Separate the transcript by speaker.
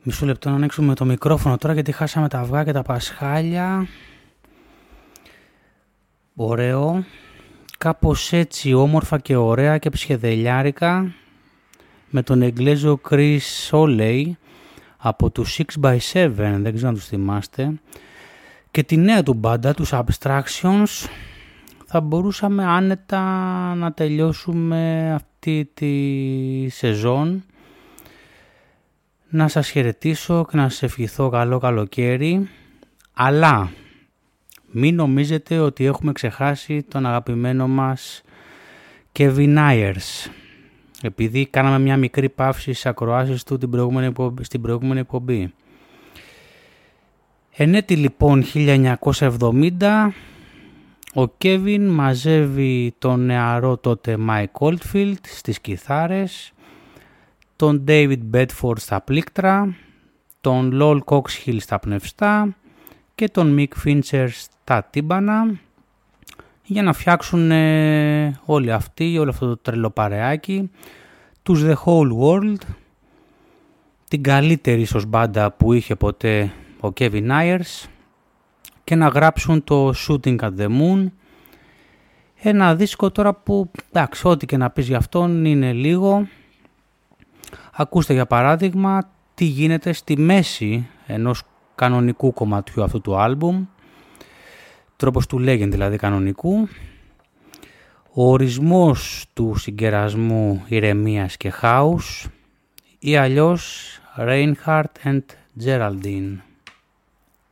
Speaker 1: Μισό λεπτό να ανοίξουμε το μικρόφωνο τώρα γιατί χάσαμε τα αυγά και τα πασχάλια. Ωραίο. Κάπως έτσι όμορφα και ωραία και ψυχεδελιάρικα με τον Εγγλέζο Chris Soley από τους 6x7, δεν ξέρω αν τους θυμάστε, και τη νέα του μπάντα, τους Abstractions. Θα μπορούσαμε άνετα να τελειώσουμε αυτή τη σεζόν. Να σας χαιρετήσω και να σας ευχηθώ καλό καλοκαίρι, αλλά μην νομίζετε ότι έχουμε ξεχάσει τον αγαπημένο μας Kevin Ayers, επειδή κάναμε μια μικρή παύση στις ακροάσεις του στην προηγούμενη εκπομπή. Εν έτη λοιπόν 1970, ο Kevin μαζεύει τον νεαρό τότε Mike Oldfield στις κιθάρες, τον David Bedford στα πλήκτρα, τον Lol Coxhill στα πνευστά και τον Mick Fincher στα τύμπανα για να φτιάξουν όλοι αυτοί, όλο αυτό το τρελό παρεάκι, τους The Whole World, την καλύτερη ίσως μπάντα που είχε ποτέ ο Kevin Ayers, και να γράψουν το Shooting at the Moon, ένα δίσκο τώρα που εντάξει, ό,τι και να πεις γι' αυτόν είναι λίγο. Ακούστε για παράδειγμα τι γίνεται στη μέση ενός κανονικού κομματιού αυτού του άλμπουμ, τρόπος του λέγεν δηλαδή κανονικού, ο ορισμός του συγκερασμού ηρεμίας και χάους ή αλλιώς Reinhardt and Geraldine.